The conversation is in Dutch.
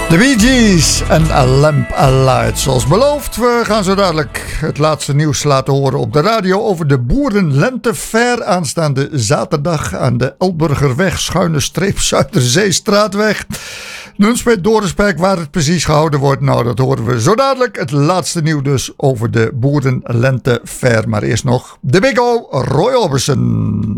De Bee Gees en A Lamp Alight. Zoals beloofd, we gaan zo dadelijk het laatste nieuws laten horen op de radio over de Boerenlentefair aanstaande zaterdag aan de Elburgerweg, _Zuiderzeestraatweg. Nunspeet, Dorisberg, waar het precies gehouden wordt. Nou, dat horen we zo dadelijk. Het laatste nieuws dus over de Boerenlentefair. Maar eerst nog de Big O, Roy Orbison.